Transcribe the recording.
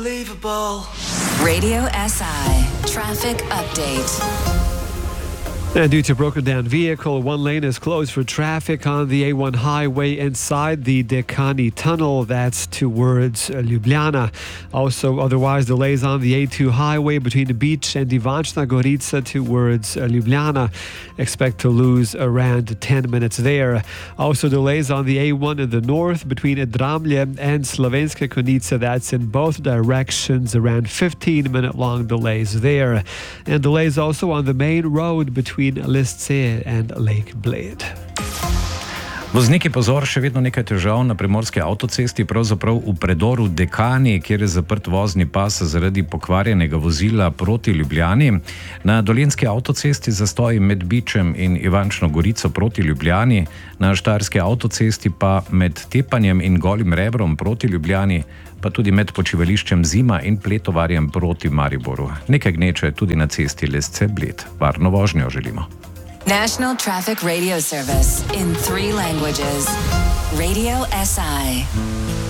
unbelievable. Radio SI Traffic Update. And due to broken down vehicle, one lane is closed for traffic on the A1 highway inside the Dekani tunnel. That's towards Ljubljana. Also, otherwise, delays on the A2 highway between the beach and Ivančna Gorica towards Ljubljana. Expect to lose around 10 minutes there. Also, delays on the A1 in the north between Dramlje and Slovenska Konjica. That's in both directions, around 15-minute long delays there. And delays also on the main road between Lisce and Lake Bled. Vozniki, pozor, še vedno nekaj težav na primorski avtocesti, pravzaprav v predoru Dekani, kjer je zaprt vozni pas zaradi pokvarjenega vozila proti Ljubljani. Na dolenjski avtocesti zastoji med Bičem in Ivančno Gorico proti Ljubljani, na štajerski avtocesti pa med Tepanjem in Golim Rebrom proti Ljubljani, pa tudi med počivališčem Zima in Pletovarjem proti Mariboru. Nekaj gneče tudi na cesti Lesce Bled. Varno vožnjo želimo. National Traffic Radio Service in 3 languages. Radio SI.